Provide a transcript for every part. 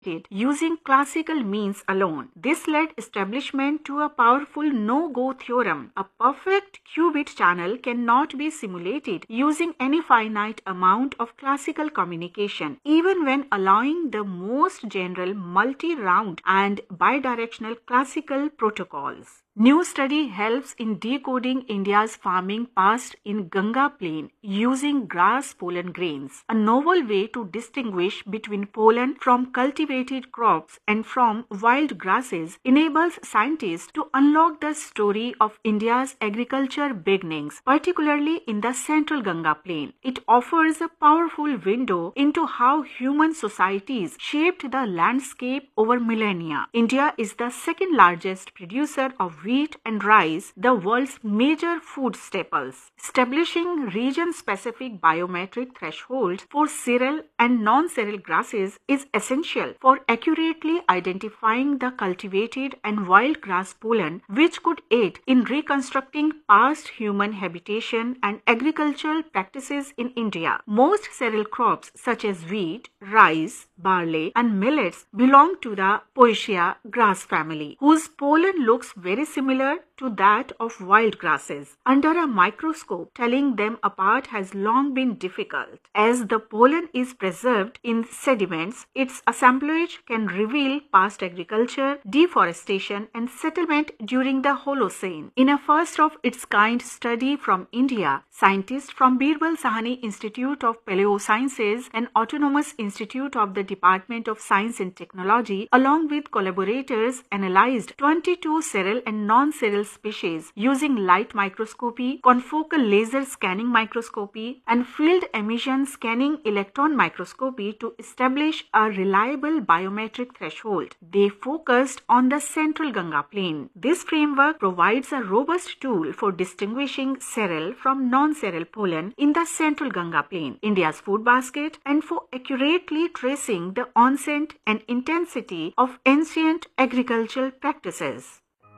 using classical means alone. This led establishment to a powerful no-go theorem. A perfect qubit channel cannot be simulated using any finite amount of classical communication, even when allowing the most general multi-round and bidirectional classical protocols. New study helps in decoding India's farming past in Ganga Plain using grass pollen grains. A novel way to distinguish between pollen from cultivated crops and from wild grasses enables scientists to unlock the story of India's agriculture beginnings, particularly in the central Ganga Plain. It offers a powerful window into how human societies shaped the landscape over millennia. India is the second largest producer of wheat and rice, the world's major food staples. Establishing region-specific biometric thresholds for cereal and non-cereal grasses is essential for accurately identifying the cultivated and wild grass pollen, which could aid in reconstructing past human habitation and agricultural practices in India. Most cereal crops such as wheat, rice, barley, and millets belong to the Poaceae grass family, whose pollen looks very similar to that of wild grasses. Under a microscope, telling them apart has long been difficult. As the pollen is preserved in sediments, its assemblage can reveal past agriculture, deforestation, and settlement during the Holocene. In a first-of-its-kind study from India, scientists from Birbal Sahani Institute of Paleosciences and Autonomous Institute of the Department of Science and Technology, along with collaborators, analyzed 22 cereal and non-cereal species using light microscopy, confocal laser scanning microscopy, and field emission scanning electron microscopy to establish a reliable biometric threshold. They focused on the central Ganga Plain. This framework provides a robust tool for distinguishing cereal from non-cereal pollen in the central Ganga Plain, India's food basket, and for accurately tracing the onset and intensity of ancient agricultural practices.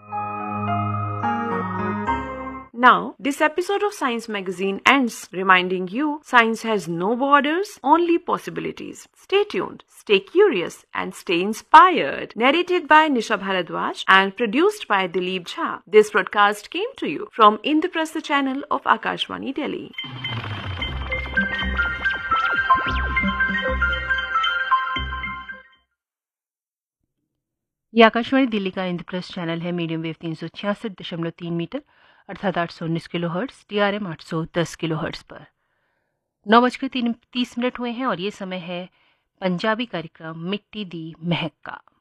Now, this episode of Science Magazine ends reminding you science has no borders, only possibilities. Stay tuned, stay curious, and stay inspired. Narrated by Nisha Bharadwaj and produced by Dilip Jha. This broadcast came to you from Indraprastha channel of Akashvani, Delhi. ये आकाशवाणी दिल्ली का Indraprastha channel है। Medium wave 366.3 metre अर्थात 819 kilo hertz, DRM 810 kilo hertz पर 9:30 हुए हैं और ये समय है पंजाबी कार्यक्रम मिट्टी दी महक का।